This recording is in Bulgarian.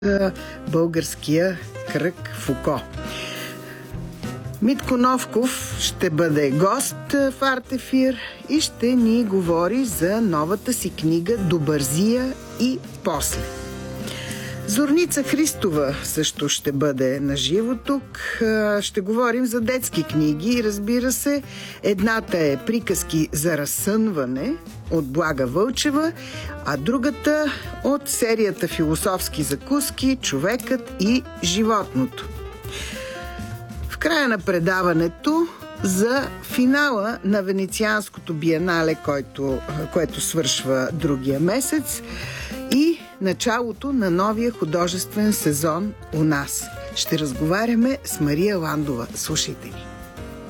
българския кръг Фуко. Митко Новков ще бъде гост в Арт Ефир и ще ни говори за новата си книга "До бързия и после". Зорница Христова също ще бъде наживо тук. Ще говорим за детски книги. Разбира се, едната е "Приказки за разсънване" от Блага Вълчева, а другата от серията "Философски закуски. Човекът и животното". В края на предаването за финала на Венецианското биенале, което свършва другия месец, и началото на новия художествен сезон у нас. Ще разговаряме с Мария Ландова. Слушайте ни!